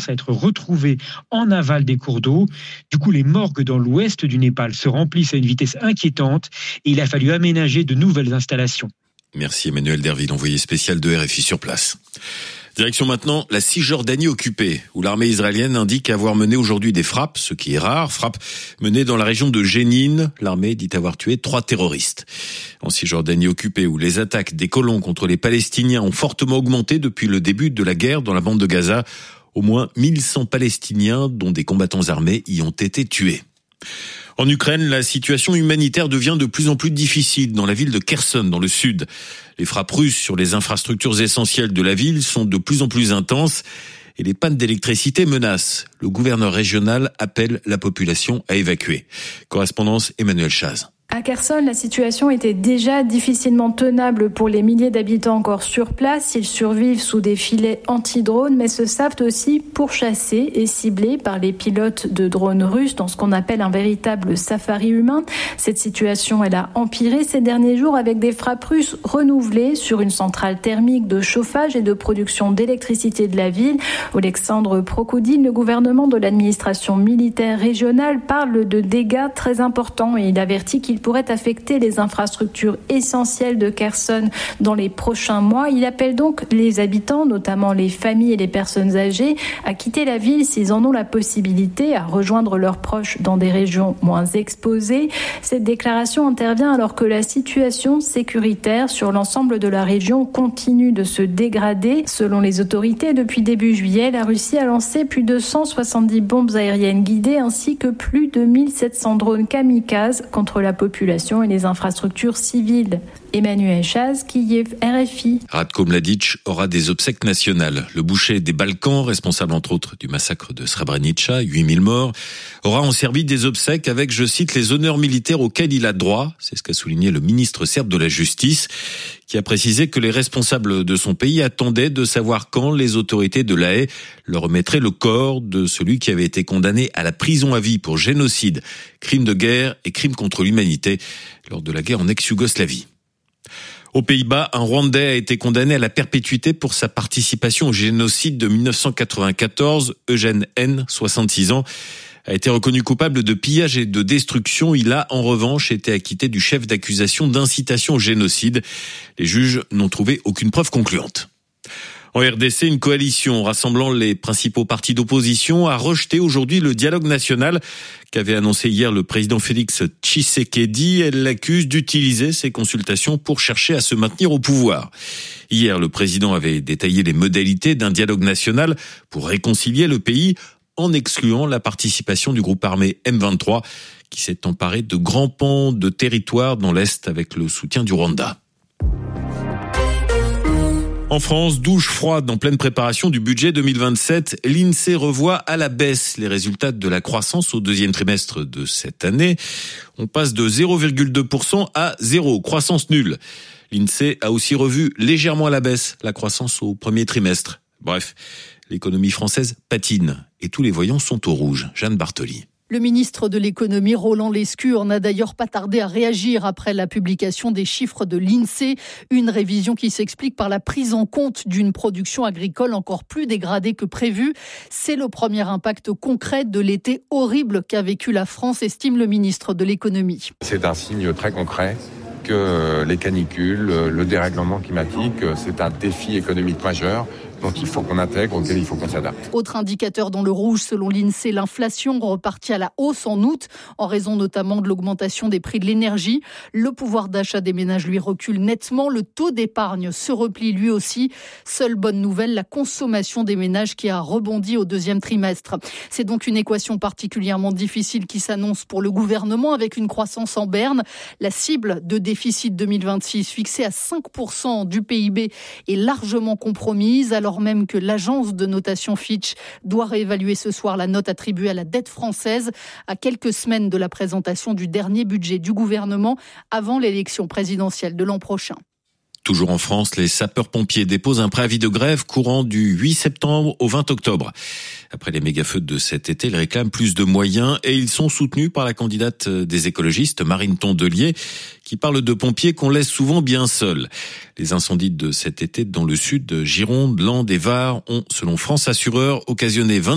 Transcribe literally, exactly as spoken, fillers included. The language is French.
commencent à être retrouvés en aval des cours d'eau. Du coup, les morgues dans l'ouest du Népal se remplissent à une vitesse inquiétante et il a fallu aménager de nouvelles installations. Merci Emmanuel Derville, envoyé spécial de R F I sur place. Direction maintenant la Cisjordanie occupée, où l'armée israélienne indique avoir mené aujourd'hui des frappes, ce qui est rare, frappes menées dans la région de Jénine. L'armée dit avoir tué trois terroristes. En Cisjordanie occupée, où les attaques des colons contre les Palestiniens ont fortement augmenté depuis le début de la guerre dans la bande de Gaza, au moins mille cent Palestiniens, dont des combattants armés, y ont été tués. En Ukraine, la situation humanitaire devient de plus en plus difficile dans la ville de Kherson, dans le sud. Les frappes russes sur les infrastructures essentielles de la ville sont de plus en plus intenses et les pannes d'électricité menacent. Le gouverneur régional appelle la population à évacuer. Correspondance Emmanuel Chaz. À Kherson, la situation était déjà difficilement tenable pour les milliers d'habitants encore sur place. Ils survivent sous des filets anti-drones, mais se savent aussi pourchassés et ciblés par les pilotes de drones russes dans ce qu'on appelle un véritable safari humain. Cette situation, elle a empiré ces derniers jours avec des frappes russes renouvelées sur une centrale thermique de chauffage et de production d'électricité de la ville. Alexandre Prokoudine, le gouvernement de l'administration militaire régionale, parle de dégâts très importants et il avertit qu'il pourrait affecter les infrastructures essentielles de Kherson dans les prochains mois. Il appelle donc les habitants, notamment les familles et les personnes âgées, à quitter la ville s'ils en ont la possibilité, à rejoindre leurs proches dans des régions moins exposées. Cette déclaration intervient alors que la situation sécuritaire sur l'ensemble de la région continue de se dégrader. Selon les autorités, depuis début juillet, la Russie a lancé plus de cent soixante-dix bombes aériennes guidées ainsi que plus de mille sept cents drones kamikazes contre la population et les infrastructures civiles. Emmanuel Chaz, Kiev, R F I. Ratko Mladic aura des obsèques nationales. Le boucher des Balkans, responsable entre autres du massacre de Srebrenica, huit mille morts, aura en Serbie des obsèques avec, je cite, les honneurs militaires auxquels il a droit. C'est ce qu'a souligné le ministre serbe de la Justice, qui a précisé que les responsables de son pays attendaient de savoir quand les autorités de La Haye leur remettraient le corps de celui qui avait été condamné à la prison à vie pour génocide, crime de guerre et crime contre l'humanité lors de la guerre en ex-Yougoslavie. Aux Pays-Bas, un Rwandais a été condamné à la perpétuité pour sa participation au génocide de dix-neuf cent quatre-vingt-quatorze. Eugène N, soixante-six ans, a été reconnu coupable de pillage et de destruction. Il a, en revanche, été acquitté du chef d'accusation d'incitation au génocide. Les juges n'ont trouvé aucune preuve concluante. En R D C, une coalition rassemblant les principaux partis d'opposition a rejeté aujourd'hui le dialogue national qu'avait annoncé hier le président Félix Tshisekedi. Elle l'accuse d'utiliser ces consultations pour chercher à se maintenir au pouvoir. Hier, le président avait détaillé les modalités d'un dialogue national pour réconcilier le pays en excluant la participation du groupe armé M vingt-trois qui s'est emparé de grands pans de territoire dans l'Est avec le soutien du Rwanda. En France, douche froide en pleine préparation du budget deux mille vingt-sept. L'INSEE revoit à la baisse les résultats de la croissance au deuxième trimestre de cette année. On passe de zéro virgule deux pour cent à zéro, croissance nulle. L'INSEE a aussi revu légèrement à la baisse la croissance au premier trimestre. Bref, l'économie française patine et tous les voyants sont au rouge. Jeanne Bartoli. Le ministre de l'économie, Roland Lescure, n'a d'ailleurs pas tardé à réagir après la publication des chiffres de l'INSEE. Une révision qui s'explique par la prise en compte d'une production agricole encore plus dégradée que prévu. C'est le premier impact concret de l'été horrible qu'a vécu la France, estime le ministre de l'économie. C'est un signe très concret que les canicules, le dérèglement climatique, c'est un défi économique majeur. Donc il faut qu'on intègre, auquel il faut qu'on s'adapte. Autre indicateur dans le rouge, selon l'INSEE, l'inflation repartit à la hausse en août, en raison notamment de l'augmentation des prix de l'énergie. Le pouvoir d'achat des ménages, lui, recule nettement. Le taux d'épargne se replie lui aussi. Seule bonne nouvelle, la consommation des ménages qui a rebondi au deuxième trimestre. C'est donc une équation particulièrement difficile qui s'annonce pour le gouvernement, avec une croissance en berne. La cible de déficit deux mille vingt-six, fixée à cinq pour cent du P I B, est largement compromise, alors alors même que l'agence de notation Fitch doit réévaluer ce soir la note attribuée à la dette française à quelques semaines de la présentation du dernier budget du gouvernement avant l'élection présidentielle de l'an prochain. Toujours en France, les sapeurs-pompiers déposent un préavis de grève courant du huit septembre au vingt octobre. Après les méga-feux de cet été, ils réclament plus de moyens et ils sont soutenus par la candidate des écologistes, Marine Tondelier, qui parle de pompiers qu'on laisse souvent bien seuls. Les incendies de cet été dans le sud, Gironde, Landes et Var ont, selon France Assureurs, occasionné vingt